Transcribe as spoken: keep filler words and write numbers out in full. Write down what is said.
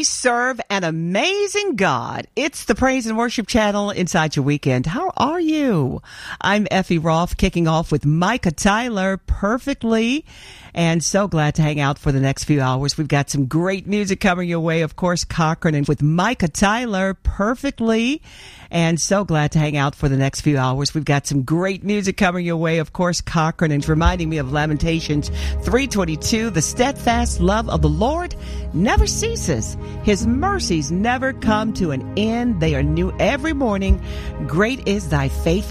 serve an amazing God. It's the Praise and Worship Channel inside your weekend. How are you? I'm Effie Roth, kicking off with Micah Tyler perfectly. And so glad to hang out for the next few hours. We've got some great music coming your way. Of course, Cochran and with Micah Tyler perfectly. And so glad to hang out for the next few hours. We've got some great music coming your way. Of course, Cochran and reminding me of Lamentations three twenty-two. The steadfast love of the Lord never ceases. His mercies never come to an end. They are new every morning. Great is thy faithfulness.